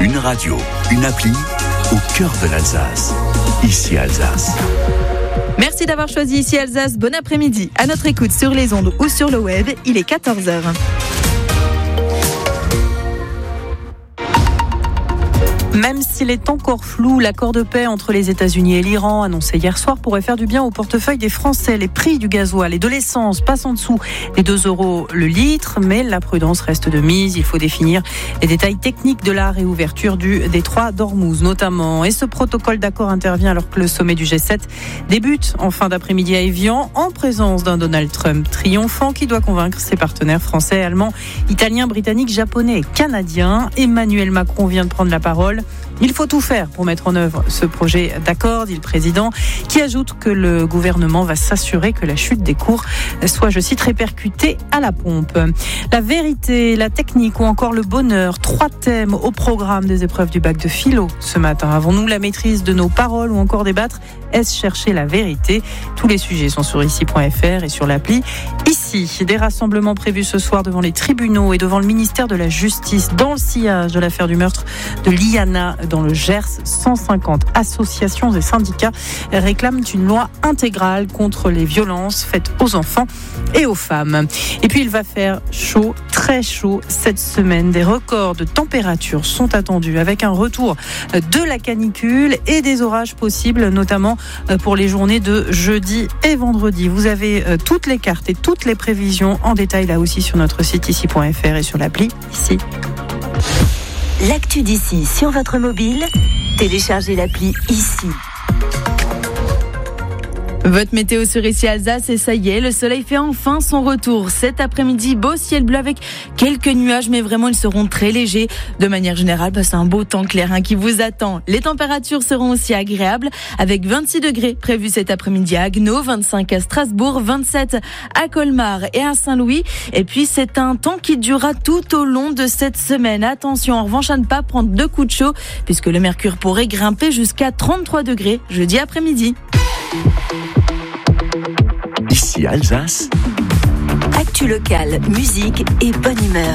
Une radio, une appli au cœur de l'Alsace. Ici Alsace. Merci d'avoir choisi Ici Alsace. Bon après-midi. À notre écoute sur les ondes ou sur le web, il est 14h. Même s'il est encore flou, l'accord de paix entre les États-Unis et l'Iran, annoncé hier soir, pourrait faire du bien au portefeuille des Français. Les prix du gasoil et de l'essence passent en dessous des 2 € le litre, mais la prudence reste de mise. Il faut définir les détails techniques de la réouverture du détroit d'Ormuz, notamment. Et ce protocole d'accord intervient alors que le sommet du G7 débute en fin d'après-midi à Évian, en présence d'un Donald Trump triomphant qui doit convaincre ses partenaires français, allemands, italiens, britanniques, japonais et canadiens. Emmanuel Macron vient de prendre la parole. Il faut tout faire pour mettre en œuvre ce projet d'accord, dit le président, qui ajoute que le gouvernement va s'assurer que la chute des cours soit, je cite, répercutée à la pompe. La vérité, la technique ou encore le bonheur, 3 thèmes au programme des épreuves du bac de philo ce matin. Avons-nous la maîtrise de nos paroles ou encore débattre? Est-ce chercher la vérité? Tous les sujets sont sur ici.fr et sur l'appli Ici. Des rassemblements prévus ce soir devant les tribunaux et devant le ministère de la Justice dans le sillage de l'affaire du meurtre de Liana dans le Gers. 150 associations et syndicats réclament une loi intégrale contre les violences faites aux enfants et aux femmes. Et puis il va faire chaud, très chaud cette semaine. Des records de température sont attendus avec un retour de la canicule et des orages possibles, notamment pour les journées de jeudi et vendredi. Vous avez toutes les cartes et toutes les prévisions en détail là aussi sur notre site ici.fr et sur l'appli Ici. L'actu d'ici sur votre mobile, téléchargez l'appli Ici. Votre météo sur Ici Alsace, et ça y est, le soleil fait enfin son retour. Cet après-midi, beau ciel bleu avec quelques nuages, mais vraiment ils seront très légers. De manière générale, c'est un beau temps clair qui vous attend. Les températures seront aussi agréables avec 26 degrés prévus cet après-midi à Haguenau, 25 à Strasbourg, 27 à Colmar et à Saint-Louis. Et puis c'est un temps qui durera tout au long de cette semaine. Attention en revanche à ne pas prendre de coups de chaud puisque le mercure pourrait grimper jusqu'à 33 degrés jeudi après-midi. Ici Alsace. Actu locale, musique et bonne humeur.